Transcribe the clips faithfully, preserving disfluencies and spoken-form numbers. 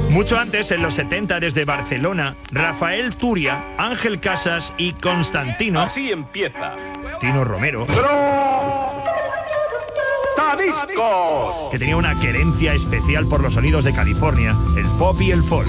Mucho antes, en los setenta, desde Barcelona, Rafael Turia, Ángel Casas y Constantino... Así empieza. Tino Romero... ¡Discos! Que tenía una querencia especial por los sonidos de California, el pop y el folk.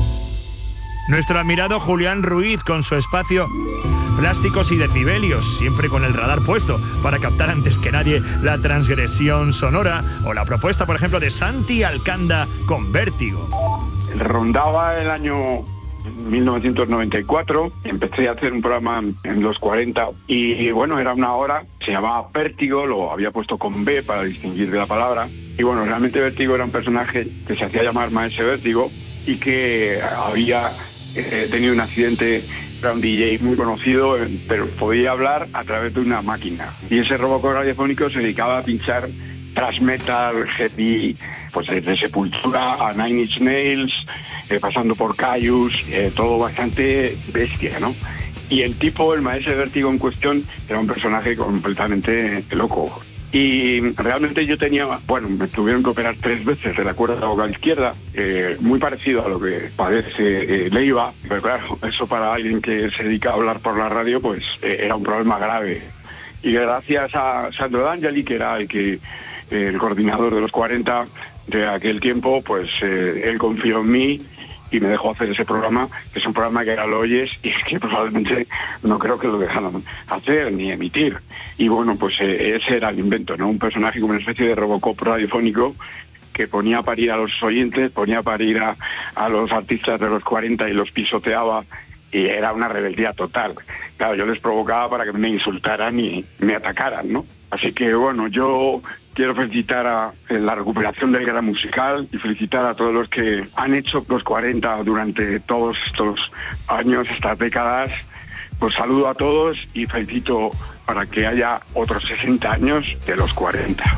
Nuestro admirado Julián Ruiz con su espacio Plásticos y Decibelios, siempre con el radar puesto para captar antes que nadie la transgresión sonora, o la propuesta, por ejemplo, de Santi Alcanda con Vértigo. Rondaba el año mil novecientos noventa y cuatro, empecé a hacer un programa en los cuarenta y bueno, era una hora, se llamaba Vértigo, lo había puesto con B para distinguir de la palabra, y bueno, realmente Vértigo era un personaje que se hacía llamar Maese Vértigo y que había eh, tenido un accidente. Era un D J muy conocido, pero podía hablar a través de una máquina, y ese robocop radiofónico se dedicaba a pinchar thrash metal, heavy, pues desde Sepultura a Nine Inch Nails, eh, pasando por Caius, eh, todo bastante bestia, ¿no? Y el tipo, el maestro de Vértigo en cuestión, era un personaje completamente loco. Y realmente yo tenía, bueno, me tuvieron que operar tres veces de la cuerda vocal izquierda, eh, muy parecido a lo que padece eh, Leiva, pero claro, eso para alguien que se dedica a hablar por la radio, pues eh, era un problema grave. Y gracias a Sandro D'Angeli, que era el que el coordinador de los cuarenta de aquel tiempo, pues eh, él confió en mí y me dejó hacer ese programa, que es un programa que ahora lo oyes y es que probablemente no creo que lo dejaran hacer ni emitir. Y bueno, pues eh, ese era el invento, ¿no? Un personaje como una especie de Robocop radiofónico que ponía a parir a los oyentes, ponía a parir a, a los artistas de los cuarenta y los pisoteaba, y era una rebeldía total. Claro, yo les provocaba para que me insultaran y me atacaran, ¿no? Así que bueno, yo quiero felicitar a la recuperación del gran musical y felicitar a todos los que han hecho los cuarenta durante todos estos años, estas décadas. Pues saludo a todos y felicito para que haya otros sesenta años de los cuarenta.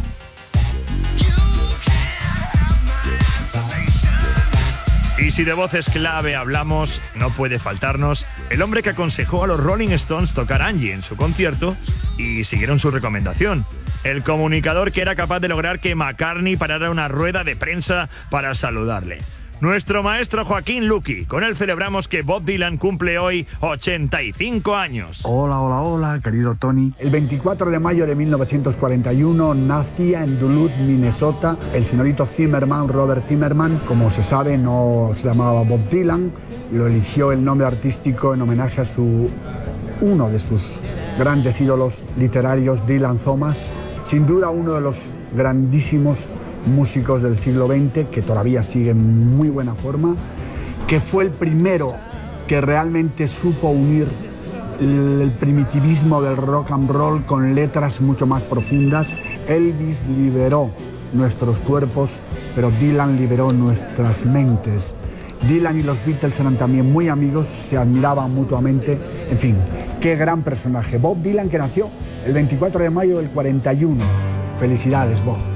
Y si de voces clave hablamos, no puede faltarnos el hombre que aconsejó a los Rolling Stones tocar Angie en su concierto y siguieron su recomendación. El comunicador que era capaz de lograr que McCartney parara una rueda de prensa para saludarle. Nuestro maestro Joaquín Luqui. Con él celebramos que Bob Dylan cumple hoy ochenta y cinco años. Hola, hola, hola, querido Tony. El veinticuatro de mayo de mil novecientos cuarenta y uno nacía en Duluth, Minnesota, el señorito Zimmerman, Robert Zimmerman. Como se sabe, no se llamaba Bob Dylan. Lo eligió el nombre artístico en homenaje a su uno de sus grandes ídolos literarios, Dylan Thomas. Sin duda uno de los grandísimos músicos del siglo veinte, que todavía sigue en muy buena forma, que fue el primero que realmente supo unir el, el primitivismo del rock and roll con letras mucho más profundas. Elvis liberó nuestros cuerpos, pero Dylan liberó nuestras mentes. Dylan y los Beatles eran también muy amigos, se admiraban mutuamente. En fin, qué gran personaje. Bob Dylan, que nació el veinticuatro de mayo del cuarenta y uno. Felicidades, Bob.